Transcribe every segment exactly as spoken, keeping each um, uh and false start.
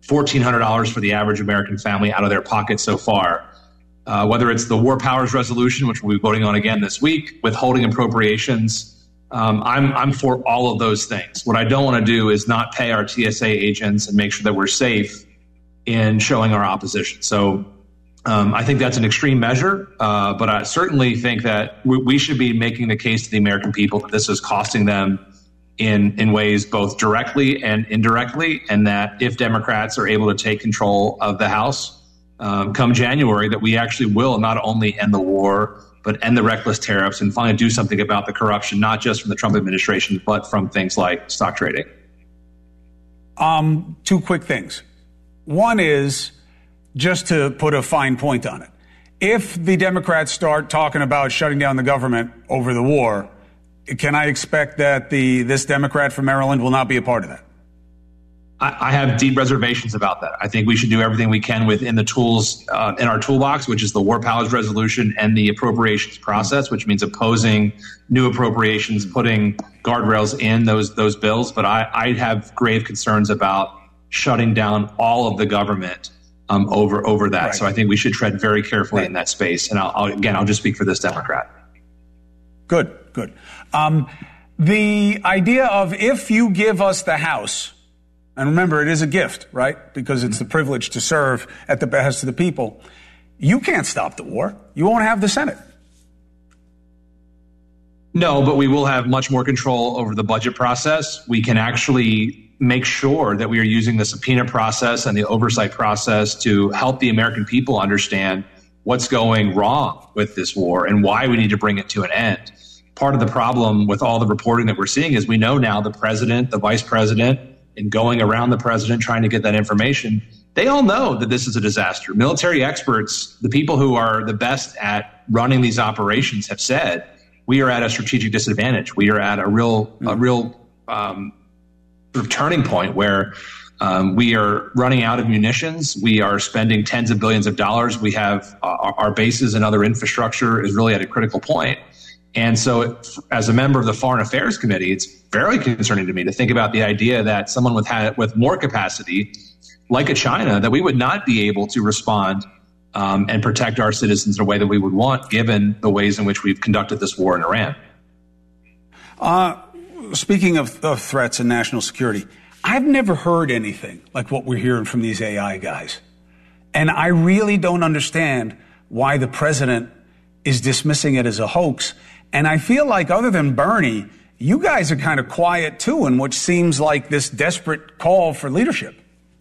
fourteen hundred dollars for the average American family out of their pocket so far. Uh, whether it's the War Powers Resolution, which we'll be voting on again this week, withholding appropriations, um, I'm I'm for all of those things. What I don't want to do is not pay our T S A agents and make sure that we're safe in showing our opposition. So um, I think that's an extreme measure, uh, but I certainly think that we, we should be making the case to the American people that this is costing them in in ways both directly and indirectly, and that if Democrats are able to take control of the House um, come January, that we actually will not only end the war, but end the reckless tariffs and finally do something about the corruption, not just from the Trump administration, but from things like stock trading. Um, two quick things. One is, just to put a fine point on it, if the Democrats start talking about shutting down the government over the war, can I expect that the this Democrat from Maryland will not be a part of that? I, I have deep reservations about that. I think we should do everything we can within the tools uh, in our toolbox, which is the War Powers Resolution and the appropriations process, which means opposing new appropriations, putting guardrails in those those bills. But I, I have grave concerns about shutting down all of the government um, over over that. Right. So I think we should tread very carefully right. in that space. And I'll, I'll, again, I'll just speak for this Democrat. Good, good. Um, the idea of if you give us the House, and remember, it is a gift, right? Because it's the privilege to serve at the behest of the people. You can't stop the war. You won't have the Senate. No, but we will have much more control over the budget process. We can actually make sure that we are using the subpoena process and the oversight process to help the American people understand what's going wrong with this war and why we need to bring it to an end. Part of the problem with all the reporting that we're seeing is we know now the president, the vice president, and going around the president trying to get that information, they all know that this is a disaster. Military experts, the people who are the best at running these operations, have said we are at a strategic disadvantage. We are at a real, a real um, sort of turning point where um, we are running out of munitions. We are spending tens of billions of dollars. We have uh, our bases and other infrastructure is really at a critical point. And so as a member of the Foreign Affairs Committee, it's very concerning to me to think about the idea that someone with ha- with more capacity, like a China, that we would not be able to respond um, and protect our citizens in a way that we would want, given the ways in which we've conducted this war in Iran. Uh, speaking of, of threats and national security, I've never heard anything like what we're hearing from these A I guys. And I really don't understand why the president is dismissing it as a hoax. And I feel like other than Bernie, you guys are kind of quiet too, in what seems like this desperate call for leadership.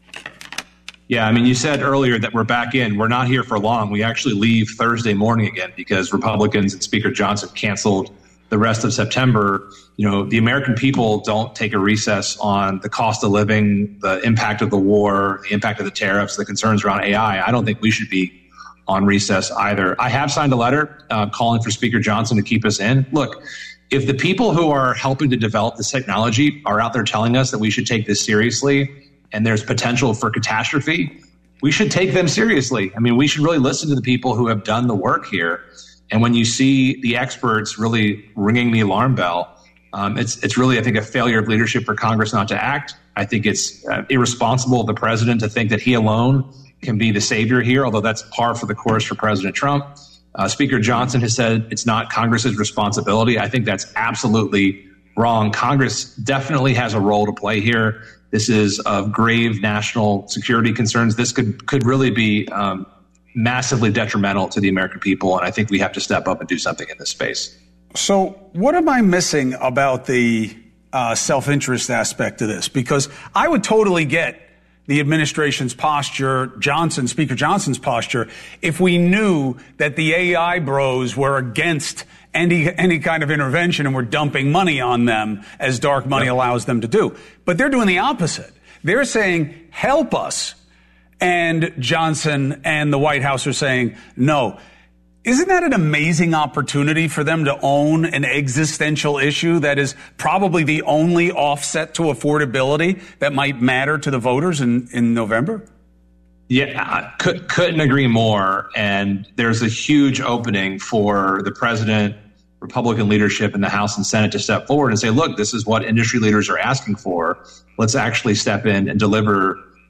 Yeah, I mean, you said earlier that we're back in. We're not here for long. We actually leave Thursday morning again because Republicans and Speaker Johnson canceled the rest of September. You know, the American people don't take a recess on the cost of living, the impact of the war, the impact of the tariffs, the concerns around A I. I don't think we should be on recess either. I have signed a letter uh, calling for Speaker Johnson to keep us in. Look, if the people who are helping to develop this technology are out there telling us that we should take this seriously and there's potential for catastrophe, we should take them seriously. I mean, we should really listen to the people who have done the work here. And when you see the experts really ringing the alarm bell, um, it's it's really, I think, a failure of leadership for Congress not to act. I think it's uh, irresponsible of the president to think that he alone can be the savior here, although that's par for the course for President Trump. Uh, Speaker Johnson has said it's not Congress's responsibility. I think that's absolutely wrong. Congress definitely has a role to play here. This is of grave national security concerns. This could could really be um, massively detrimental to the American people, and I think we have to step up and do something in this space. So what am I missing about the uh, self-interest aspect of this? Because I would totally get the administration's posture, Johnson, Speaker Johnson's posture, if we knew that the A I bros were against any any kind of intervention and were dumping money on them as dark money yep. allows them to do. But they're doing the opposite. They're saying, help us. And Johnson and the White House are saying, no. Isn't that an amazing opportunity for them to own an existential issue that is probably the only offset to affordability that might matter to the voters in, in November? Yeah, I could, couldn't agree more. And there's a huge opening for the president, Republican leadership in the House and Senate to step forward and say, look, this is what industry leaders are asking for. Let's actually step in and deliver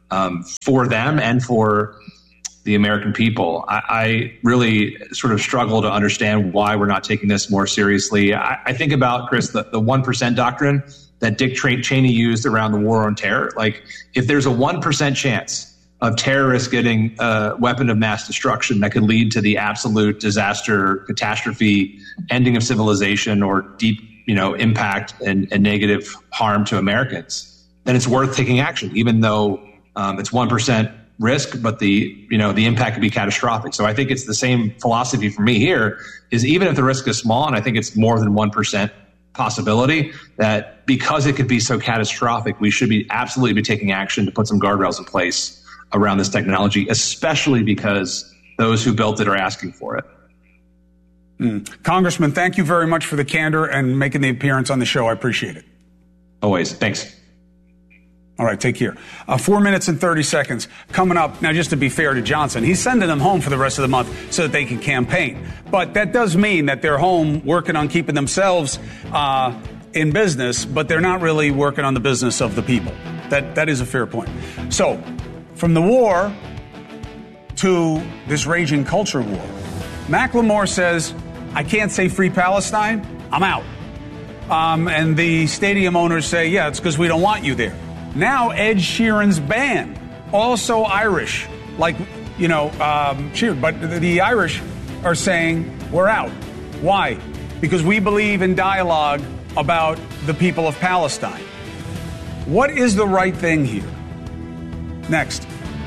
um, for them and for the American people. I, I really sort of struggle to understand why we're not taking this more seriously. I, I think about, Chris, the, the one percent doctrine that Dick Cheney used around the war on terror. Like, if there's a one percent chance of terrorists getting a weapon of mass destruction that could lead to the absolute disaster, catastrophe, ending of civilization, or deep, you know, impact and, and negative harm to Americans, then it's worth taking action, even though um, it's one percent risk, but the, you know, the impact could be catastrophic. So I think it's the same philosophy for me here, is even if the risk is small, and I think it's more than one percent possibility, that because it could be so catastrophic, we should be absolutely be taking action to put some guardrails in place around this technology, especially because those who built it are asking for it. Mm. Congressman, thank you very much for the candor and making the appearance on the show. I appreciate it. Always. Thanks. All right, take care. Uh, four minutes and thirty seconds coming up. Now, just to be fair to Johnson, he's sending them home for the rest of the month so that they can campaign. But that does mean that they're home working on keeping themselves uh, in business, but they're not really working on the business of the people. That That is a fair point. So, from the war to this raging culture war, Macklemore says, I can't say free Palestine, I'm out. Um, and the stadium owners say, yeah, it's because we don't want you there. Now Ed Sheeran's band, also Irish, like, you know, um, Sheeran, but the, the Irish are saying, we're out. Why? Because we believe in dialogue about the people of Palestine. What is the right thing here? Next.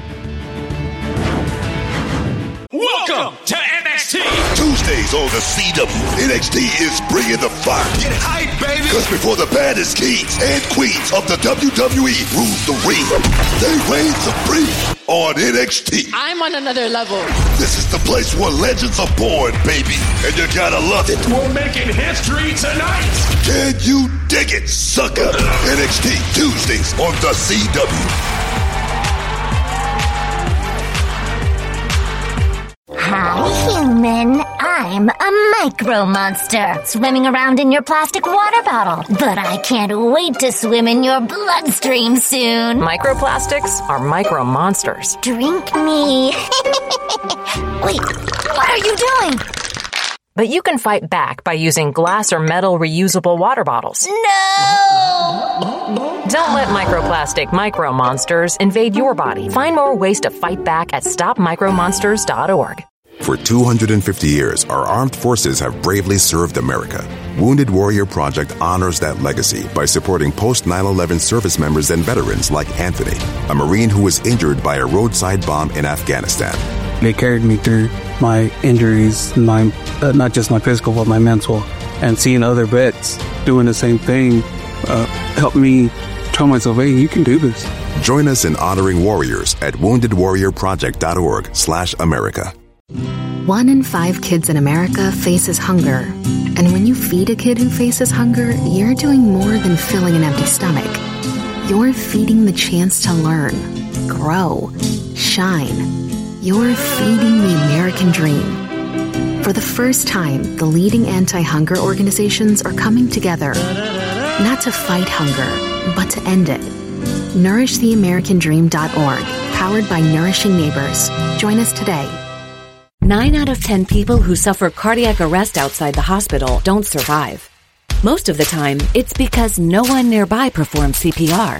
Welcome to N X T. Tuesdays on the C W. N X T is bringing the fire. Get hype, baby. Because before the baddest kings and queens of the W W E rule the ring, they reign supreme on N X T. I'm on another level. This is the place where legends are born, baby. And you gotta love it. We're making history tonight. Can you dig it, sucker? N X T Tuesdays on the C W. Hi, human. I'm a micro monster, swimming around in your plastic water bottle. But I can't wait to swim in your bloodstream soon. Microplastics are micro monsters. Drink me. Wait, what are you doing? But you can fight back by using glass or metal reusable water bottles. No! Don't let microplastic micro monsters invade your body. Find more ways to fight back at stop micro monsters dot org. For two hundred fifty years, our armed forces have bravely served America. Wounded Warrior Project honors that legacy by supporting post nine eleven service members and veterans like Anthony, a Marine who was injured by a roadside bomb in Afghanistan. They carried me through my injuries, my uh, not just my physical, but my mental. And seeing other vets doing the same thing uh, helped me tell myself, hey, you can do this. Join us in honoring warriors at wounded warrior project dot org slash America. One in five kids in America faces hunger. And when you feed a kid who faces hunger, you're doing more than filling an empty stomach. You're feeding the chance to learn, grow, shine. You're feeding the American dream. For the first time, the leading anti-hunger organizations are coming together, not to fight hunger, but to end it. nourish the american dream dot org, powered by Nourishing Neighbors. Join us today. Nine out of ten people who suffer cardiac arrest outside the hospital don't survive. Most of the time, it's because no one nearby performs C P R.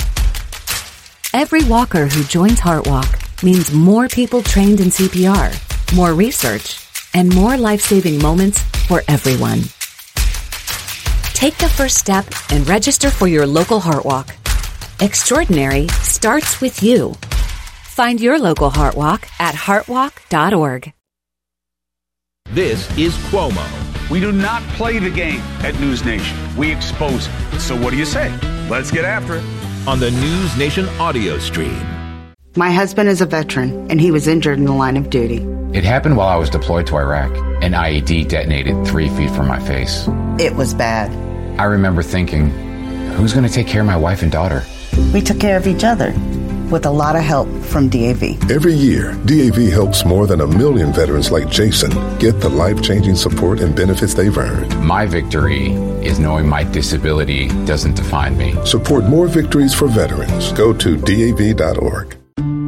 Every walker who joins HeartWalk means more people trained in C P R, more research, and more life-saving moments for everyone. Take the first step and register for your local HeartWalk. Extraordinary starts with you. Find your local HeartWalk at heart walk dot org. This is Cuomo. We do not play the game at News Nation. We expose it. So what do you say? Let's get after it. On the News Nation audio stream. My husband is a veteran, and he was injured in the line of duty. It happened while I was deployed to Iraq. An I E D detonated three feet from my face. It was bad. I remember thinking, who's going to take care of my wife and daughter? We took care of each other. with a lot of help from D A V. Every year, D A V helps more than a million veterans like Jason get the life-changing support and benefits they've earned. My victory is knowing my disability doesn't define me. Support more victories for veterans. Go to D A V dot org.